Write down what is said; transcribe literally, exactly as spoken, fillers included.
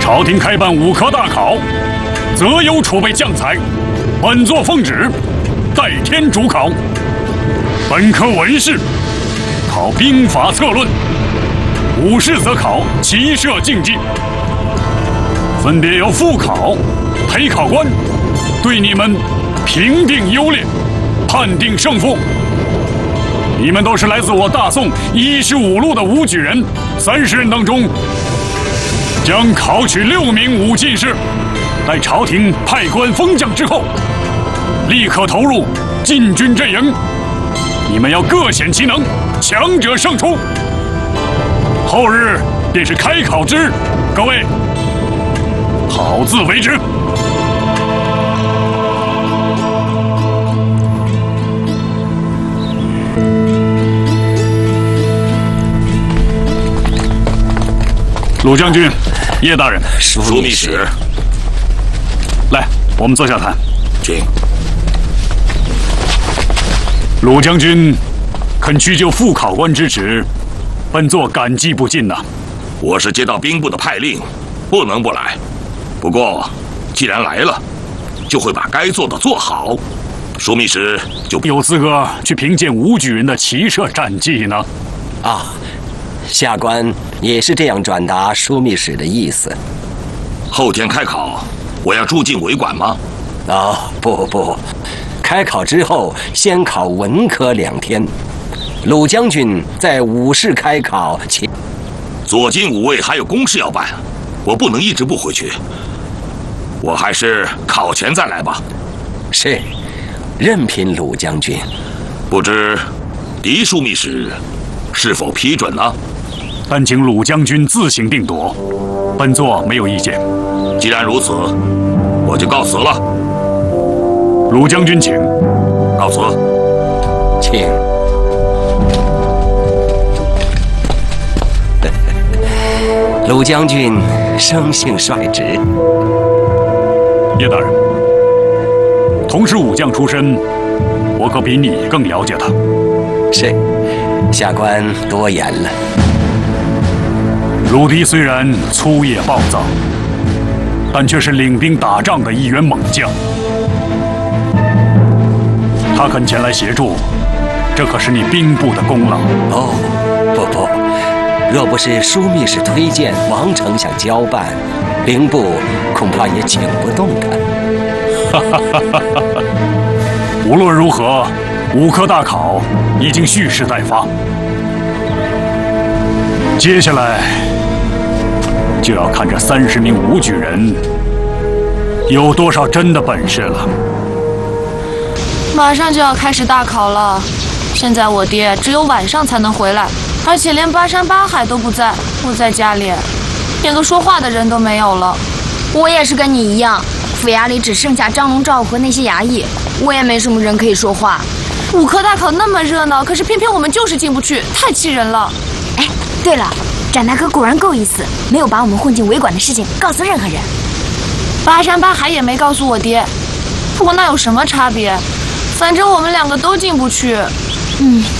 朝廷开办武科大考，择优储备将才，本作奉旨，代天主考。本科文士考兵法策论，武士则考骑射竞技。分别由副考、陪考官对你们评定优劣，判定胜负。你们都是来自我大宋一十五路的武举人，三十人当中将考取六名武进士。待朝廷派官封将之后，立刻投入禁军阵营。你们要各显其能，强者胜出。后日便是开考之日，各位好自为之。鲁将军，叶大人， 枢密使， 来，我们坐下谈。 请。 鲁将军肯屈就副考官之职，本座感激不尽呐。 我是接到兵部的派令，不能不来。不过，既然来了，就会把该做的做好。枢密使就有资格去评鉴武举人的骑射战绩呢。 啊，下官也是这样转达枢密使的意思。 后天开考，我要住进闱馆吗？ 哦，不不。开考之后，先考文科两天。鲁将军在武士开考前， 左近五位还有公事要办，我不能一直不回去。我还是考前再来吧。 是，任凭鲁将军。 不知狄枢密使是否批准呢？ 但请鲁将军自行定夺，本座没有意见。 既然如此，我就告辞了。 鲁将军请。 告辞。 请。鲁将军生性率直。 叶大人，同是武将出身，我可比你更了解他。 是，下官多言了。 鲁迪虽然粗野暴躁，但却是领兵打仗的一员猛将。他肯前来协助，这可是你兵部的功劳。 哦，不不，若不是枢密使推荐王丞相交办，兵部恐怕也请不动他。 哈哈哈哈哈！无论如何，武科大考已经蓄势待发，接下来就要看这三十名武举人有多少真的本事了。 马上就要开始大考了，现在我爹只有晚上才能回来，而且连巴山八海都不在，我在家里连个说话的人都没有了。 我也是跟你一样，府衙里只剩下张龙赵和那些衙役，我也没什么人可以说话。 武科大考那么热闹，可是偏偏我们就是进不去，太气人了。 哎，对了，展大哥果然够意思，没有把我们混进闱馆的事情告诉任何人。 巴山八海也没告诉我爹，不过那有什么差别？反正我们两个都进不去。 嗯，